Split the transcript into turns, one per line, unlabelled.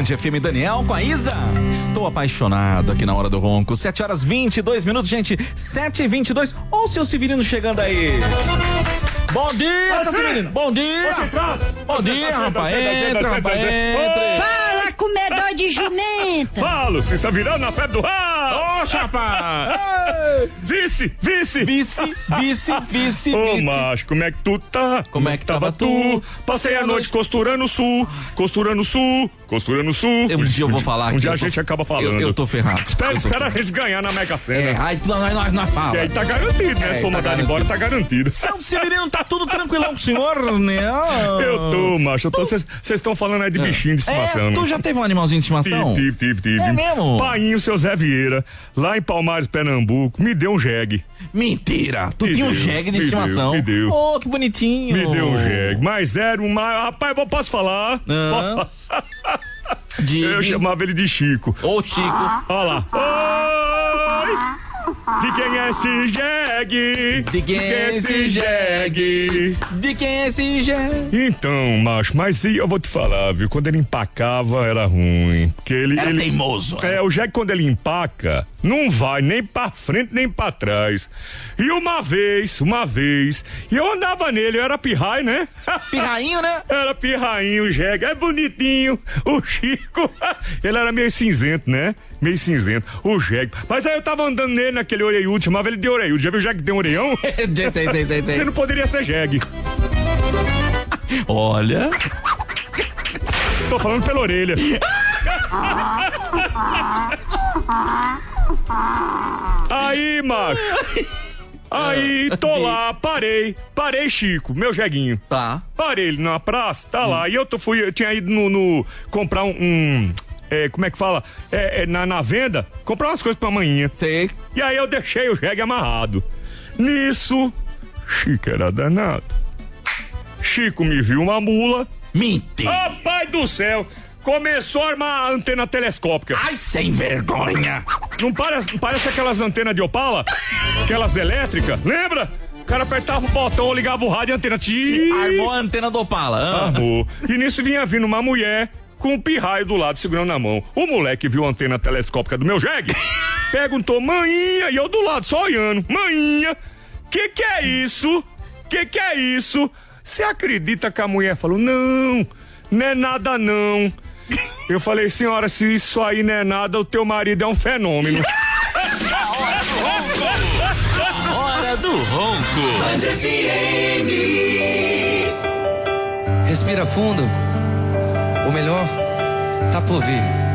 Band FM, Daniel com a Isa. Estou apaixonado aqui na Hora do Ronco. 7h22, gente. 7h22. Olha o seu Severino chegando aí. Bom dia, seu Severino. Bom dia. Bom dia, rapaz. Entra, rapaz. Entra.
Fala, comedor de jumenta.
Falo, você está virando na febre do rato.
Ô, rapaz.
Vice.
Vice.
Macho, como é que tu tá?
Como é que tava tu?
Passei a noite costurando o sul.
Um dia eu vou falar aqui.
Um dia a gente acaba falando.
Eu tô ferrado.
Espera a gente ganhar na Mega Sena.
Aí nós fala.
E aí tá garantido, né? Se for mandado embora, tá garantido.
Seu Severino, tá tudo tranquilão com o senhor, né?
Eu tô, macho. Vocês estão falando aí de bichinho de estimação.
Tu já teve um animalzinho de estimação?
Tive.
É mesmo?
Painho, seu Zé Vieira, lá em Palmares, Pernambuco, me deu um jegue.
Mentira! Tu tinha um jegue de estimação?
Me deu.
Oh, que bonitinho.
Me deu um jegue. Mas era uma... Rapaz, posso falar? Eu chamava ele de Chico.
Ô, Chico.
Olha lá. Oi! De quem é esse jegue?
De quem é esse jegue? De quem é esse jegue?
Então, macho, mas eu vou te falar, viu? Quando ele empacava, era ruim. Porque ele...
Era teimoso.
O jegue, quando ele empaca, não vai nem pra frente, nem pra trás. E uma vez, e eu andava nele, eu era pirraio, né?
Pirrainho, né?
Era pirrainho, o jegue, é bonitinho. O Chico, ele era meio cinzento, né? Meio cinzento, o jegue. Mas aí eu tava andando nele naquele orelhudo, chamava ele de orelhudo. Já viu o jegue que tem orelhão?
Sei.
Você não poderia ser jegue.
Olha.
Tô falando pela orelha. Aí, macho. Aí, tô lá, parei, Chico, meu jeguinho.
Tá.
Parei ele na praça, tá lá. E eu tinha ido no comprar como é que fala? Na venda, comprar umas coisas pra manhã.
Sei.
E aí eu deixei o jegue amarrado. Nisso, Chico era danado. Chico me viu uma mula.
Mentira.
Oh, pai do céu! Começou a armar a antena telescópica.
Ai, sem vergonha.
Não parece aquelas antenas de Opala? Aquelas elétricas? Lembra? O cara apertava o botão, ligava o rádio e a antena...
Armou a antena do Opala.
Armou. E nisso vinha vindo uma mulher com um pirraio do lado, segurando na mão. O moleque viu a antena telescópica do meu jegue, perguntou, maninha, e eu do lado, só olhando. Maninha, que é isso? Que é isso? Você acredita que a mulher falou, não é nada não. Eu falei, senhora, se isso aí não é nada, o teu marido é um fenômeno.
Hora do Ronco.
Band FM.
Respira fundo. O melhor tá por vir.